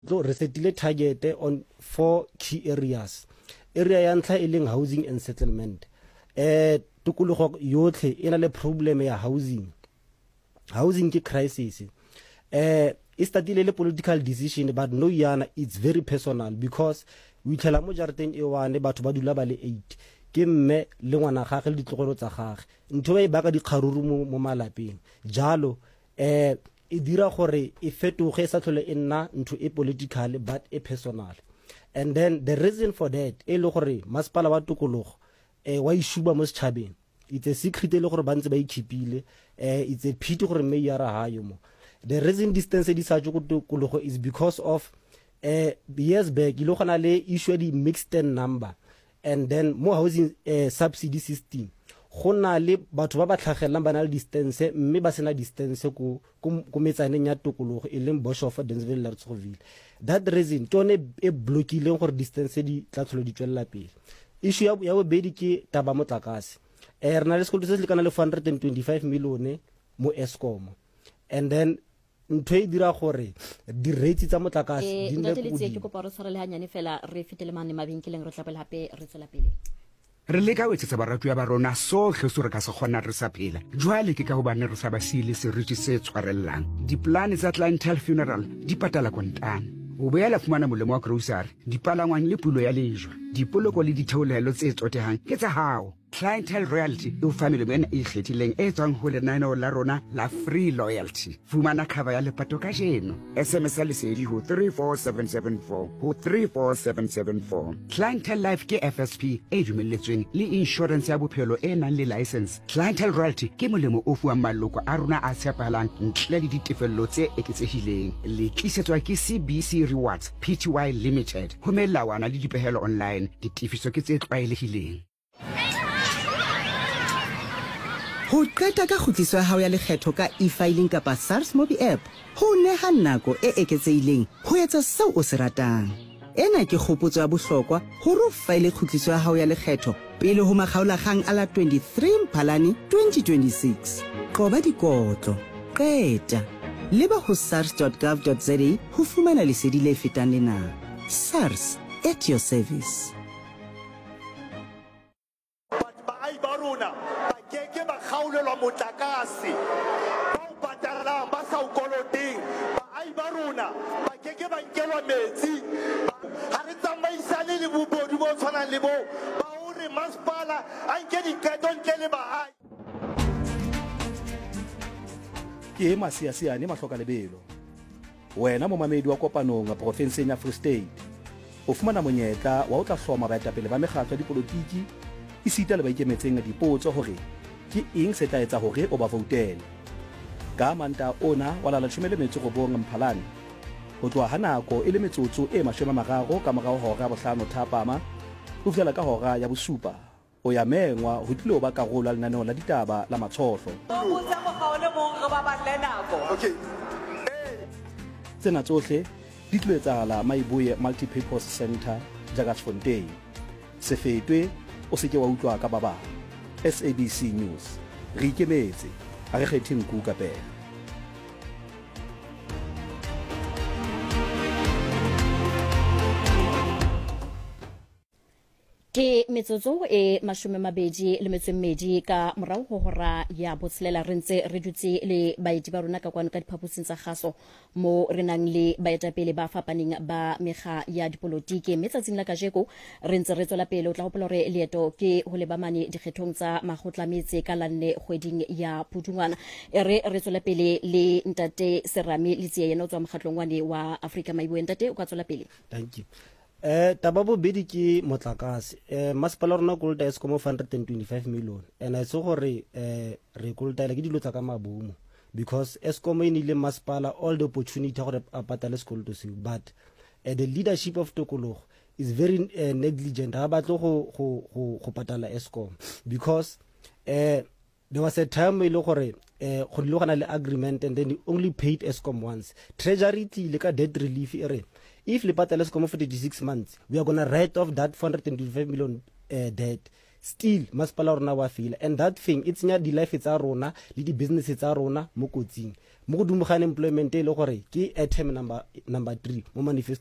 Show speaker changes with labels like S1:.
S1: re setile target on 4 key areas. Area ya ntlha e leng housing and settlement. Tukulugo yotlhe e na le problem ya housing ke crisis. E statile le political decision, but no yana, it's very personal, because we tell mo jareteng e wane batho ba dula ba le 8 ke mme le ngwana gagwe le ditlogolo tsa gagwe, ntho ba e baka dikgaruru mo malapeng jalo e dira gore e fetoge sa tlhole e nna ntho e political but e personal. And then the reason for that e le gore masepala wa tokologo wa ishuba mo setšhabeng, it's a secret e le gore ba ntse ba ikipile. It's a pity gore mme ya ra hayo mo. The reason distance di sa go tokologo is because of years back ile gona le issue di mixed number, and then mo housing subsidy system gona le batho ba ba tlhagelang ba na le distance mme ba sena distance ko metsaneng ya tokologo e leng Boshofa, Densville, Lertsgoville. That reason tone e blockileng gore distance di tla tlholo di tswella pele. Issue ya bobedi ke taba motlakase. Re na le sekolo se se lekana le 425 million mo Eskom, and then ntho e dira gore di rates tsa motlakase di nne
S2: ke kopa re tshware le hanyane fela re fetele mane mabenkeleng re tlapela hape re tsela pele.
S3: Re leka o etsetsa baratu ya barona sohle so re ka se kgona re sa phela jwale ke ka hobane re sa ba sile seriti se tshwarellang. Diplane tsa Clientele Funeral di patala kontane, o boela fumana molemo wa grocery, dipalangwang le pulo ya lejwa, dipoloko le ditheolelo tse tsotehang ke tsa hao. Clientele Royalty e o fa melemo ena e ikgethileng e tswang ho lenaneo la rona la Free Loyalty. Fumana cover ya lepato ka jeno, SMS ya lesedi ho 34774 ho 34774. Clientele Life ke FSP e dumelletsweng le insurance ya bophelo e nang le license. Clientele Royalty ke molemo o fuwang maloko a rona a tshepahalang ntle le ditefello tse eketsehileng. Le tlisetswa ke CBC Rewards Pty Limited. Ho melawana le dipehelo online, ditifiso ke tse tlwaelehileng.
S4: Ho qeta ka khutliso ya hao ya lekgetho ka e-filing kapa SARS Mobi app, ho neha nako e eketsehileng ho etsa seo o se ratang. Ena ke kgopotso ya bohlokwa hore o file khutliso ya hao ya lekgetho pele ho makgaolakgang a la 23 Mphalane 2026. Qoba dikotlo, qeta, leba ho sars.gov.za ho fumana lesedi le fetang lena. SARS, at your service.
S5: Motlakase ba o patala ba sa o koloteng baahi ba rona ba keke ba nkelwa metsi ha re tsamaisane le bobodu bo tshwanang le bo ba hore masepala a nke diketo ntle le baahi.
S6: Ke Masiasiane Mahloka Lebelo, wena momamedi wa kopanong ya profenseng ya Free State o fumana monyetla wa o tla hloma baetapele ba mekgatlo ya dipolotiki esita le ba ikemetseng dipotso hore ke eng se tla etsa hore o ba voutele ka manta ona wala la 19 Mphalane ho tloha ha nako e le metsotso e 30 ka morao hora bohlano thapama ho fihlela ka hora ya bosupa o ya mengwa ho tlilo ba karolo ya lenaneo la ditaba la matshohlo.
S5: Okay.
S6: Tsena tsohle di tlo etsahala Maiboye Multipurpose Center Jagasfontein. Se fetwe o se ke wa utlwa ka baba. SABC News re ikemetse a re kgethe nku ka pele.
S2: Ke metsotso e 22 ka morao ho hora ya botshelela re ntse re dutse le baeti ba rona ka kwano ka diphaposing tsa kgaso mo re nang le baetapele ba fapaneng ba mekga ya dipolotiki. Metsatsing la kajeko re ntse re tswela pele o tla hopola re leeto ke ho lebamane dikgethong tsa makgotlametse ka la 4 kgweding ya Pudungwana. Re tswela pele le ntate Serame Letsie yena o tswa mokgatlong wane wa Africa Maiboye. Ntate o ka tswela pele.
S1: Thank you. Taba bobedi ke motlakase. Masepala rona kolota Eskom 425 million, and I saw gore re kolota le ke dilo tsa ka mabomo, because Eskom e nile masepala all the opportunity gore a patale sekoloto se, but the leadership of Tokologo is very negligent ha ba tlo go patala Eskom, because there was a time ile gore go le gona le agreement and then they only paid Eskom once. Treasury le ka debt relief ere if le patala Eskom for 36 months we are going to write off that 425 million debt. still masepala rona wa fail, and that thing e tsenya di-life tsa rona le di-business tsa rona mo kotsing, mo go dumogane employment e le gore ke item number 3 mo manifesto